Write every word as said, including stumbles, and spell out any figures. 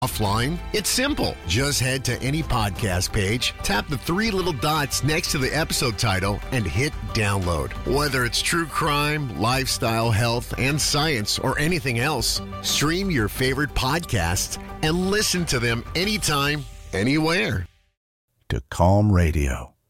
Offline? It's simple. Just head to any podcast page, tap the three little dots next to the episode title, and hit download. Whether it's true crime, lifestyle, health, and science, or anything else, stream your favorite podcasts and listen to them anytime, anywhere. To Calm Radio.